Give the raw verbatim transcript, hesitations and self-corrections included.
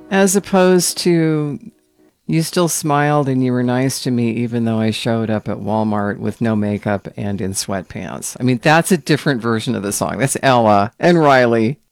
As opposed to you still smiled and you were nice to me even though I showed up at Walmart with no makeup and in sweatpants. I mean, that's a different version of the song. That's Ella and Riley.